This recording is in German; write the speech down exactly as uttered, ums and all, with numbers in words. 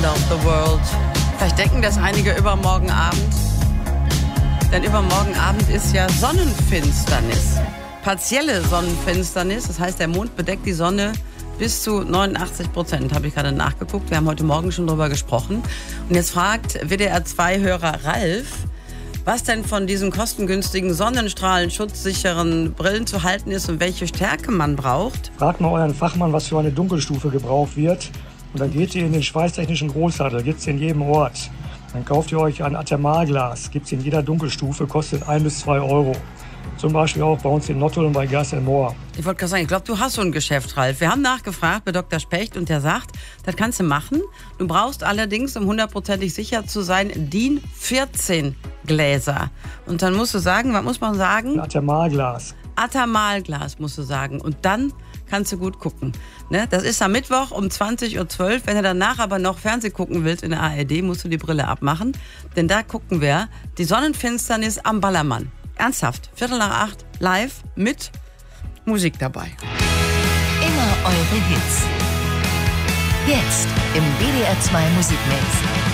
end of the world. Vielleicht denken das einige übermorgen Abend. Denn übermorgen Abend ist ja Sonnenfinsternis. Partielle Sonnenfinsternis. Das heißt, der Mond bedeckt die Sonne bis zu neunundachtzig Prozent, habe ich gerade nachgeguckt. Wir haben heute Morgen schon drüber gesprochen. Und jetzt fragt W D R zwei Hörer Ralf, was denn von diesen kostengünstigen Sonnenstrahlen, schutzsicheren Brillen zu halten ist und welche Stärke man braucht. Fragt mal euren Fachmann, was für eine Dunkelstufe gebraucht wird. Und dann geht ihr in den schweißtechnischen Großhandel, gibt es in jedem Ort. Dann kauft ihr euch ein Thermalglas, gibt es in jeder Dunkelstufe, kostet ein bis zwei Euro. Zum Beispiel auch bei uns in Nottuln und bei Gas and More. Ich wollte gerade sagen, ich glaube, du hast so ein Geschäft, Ralf. Wir haben nachgefragt bei Doktor Specht und der sagt, das kannst du machen. Du brauchst allerdings, um hundertprozentig sicher zu sein, D I N vierzehn Gläser. Und dann musst du sagen, was muss man sagen? Ein Thermalglas. Thermalglas musst du sagen. Und dann kannst du gut gucken. Ne? Das ist am Mittwoch um zwanzig Uhr zwölf. Wenn du danach aber noch Fernsehen gucken willst in der A R D, musst du die Brille abmachen. Denn da gucken wir die Sonnenfinsternis am Ballermann. Ernsthaft, Viertel nach acht, live mit Musik dabei. Immer eure Hits. Jetzt im W D R zwei Musikmix.